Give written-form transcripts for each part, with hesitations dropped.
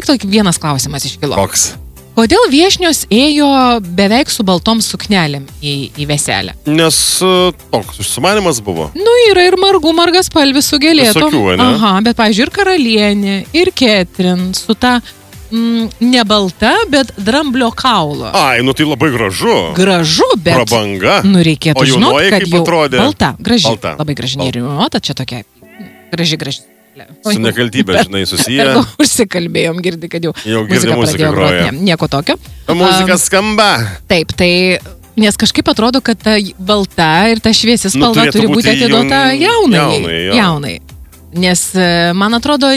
tokį vienas klausimas iškilo. Koks? Kodėl viešnios ėjo beveik su baltom suknelėm į veselę? Nes toks užsimanimas buvo. Nu, yra ir margas spalvis su gėlėtom. Visokių, ne? Aha, bet, pavyzdžiui, ir karalienė, ir Ketrin su ta ne balta, bet dramblio kaulo. Ai, nu tai labai gražu. Gražu, bet... Prabanga. Nu, reikėtų žinot, kad kaip jau atrodė? balta, graži. Balta. Labai graži neriuota, čia tokia graži. Su nekaltybė, žinai, susiję. Užsikalbėjom, girdi, kad jau muzika groja. Nieko tokio. Muzika skamba. Taip, tai... Nes kažkaip atrodo, kad ta balta ir ta šviesi spalva turi būti atiduota jaunai. Nes, man atrodo,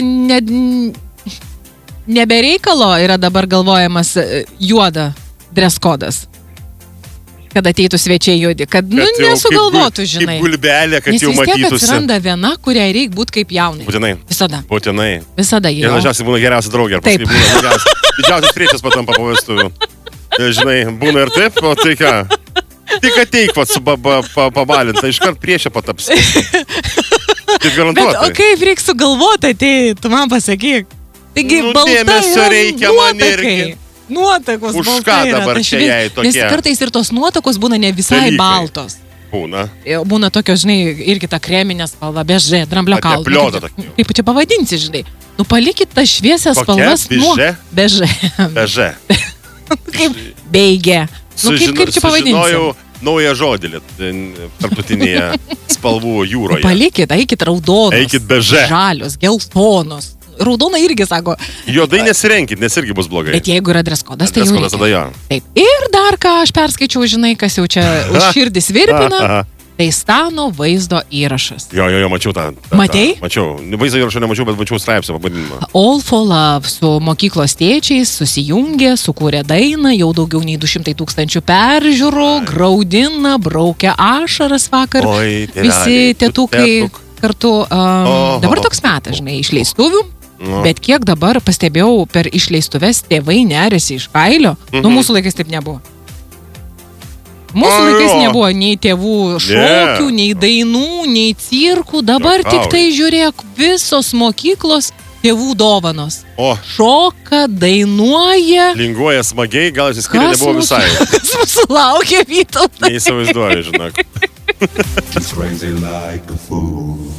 nebereikalo yra dabar galvojamas juoda dress kodas. Kad ateitų svečiai juodi, kad nesugalvotų, žinai. Kaip gulbelė, kad jau matytųsi. Nes vis tiek atsiranda viena, kuriai reikia būti kaip jaunai. Būtinai. Visada. Būtinai. Visada jie. Ir dažniausiai būna geriausia draugė. Taip. Didžiausias priešas patampa po vestuvių. Žinai, būna ir taip, o tai ką? Tik ateik pats pabalinta, iškart priešė pataps. Taip garantuotai. Bet, o kaip reikia sugalvoti, tai tu man pasakyk. Taigi, dėmesio reikia man irgi. Nuotakos už ką dabar čia jai tokie? Nes kartais ir tos nuotakos būna ne visai dalykai. Baltos. Būna. Būna tokios, žinai, irgi ta kreminė spalva, bežė, dramblio kaulo. Kaip čia pavadinsi, žinai. Nu, palikit tas šviesias spalvas. Bežė? Bežė. Kaip beigė. Nu, kaip čia pavadinsi? Sužinojau naują žodį tarptautinėje spalvų jūroje. Palikit, eikit raudonos. Eikit bežė. Žalios, geltonos. Raudona irgi sako. Juodai nesirenkit, nes irgi bus blogai. Bet jeigu yra dress kodas, tai jau reikia. Tada jo. Taip. Ir dar ką aš perskaičiau, žinai, kas jau čia už širdis virpina, tai Stano vaizdo įrašas. Jo, mačiau tą. Matei? Mačiau. Vaizdo įrašą nemačiau, bet mačiau straipsnį pavadinimą. All for Love su mokyklos tėčiais susijungė, sukūrė dainą, jau daugiau nei 200 000 peržiūrų, graudina, braukia ašaras vakar. Oi, visi tėtukai kartu. Dabar toks metas, žinai, išleistuvių. Bet kiek dabar pastebėjau per išleistuves tėvai nerėsi iš kailio, nu mūsų laikais taip nebuvo. Mūsų laikais nebuvo nei tėvų šokių, nei dainų, nei cirkų, dabar tik tai žiūrėk, visos mokyklos tėvų dovanos. Šoka, dainuoja. Linguoja smagiai, gal įsiskiria nebuvo visai. Kas mūsų laukia, Vytautai? Neįsivaizduoju, žinok. She's crazy like a fool.